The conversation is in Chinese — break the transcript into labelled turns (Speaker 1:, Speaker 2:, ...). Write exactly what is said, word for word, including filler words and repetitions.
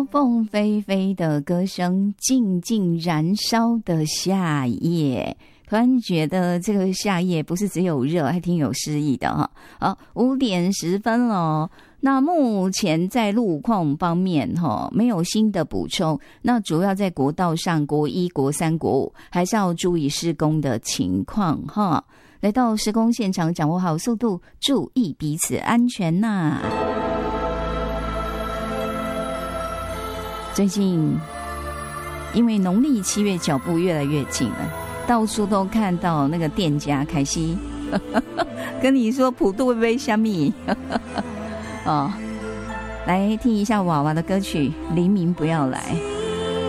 Speaker 1: 凤飞飞的歌声，静静燃烧的夏夜。突然觉得这个夏夜不是只有热，还挺有诗意的哈。好，五点十分了。那目前在路况方面哈，没有新的补充。那主要在国道上，国一、国三、国五还是要注意施工的情况哈。来到施工现场，掌握好速度，注意彼此安全呐。最近因为农历七月脚步越来越近了，到处都看到那个店家凯西跟你说普渡会不会虾米哦，来听一下娃娃的歌曲《黎明不要来》。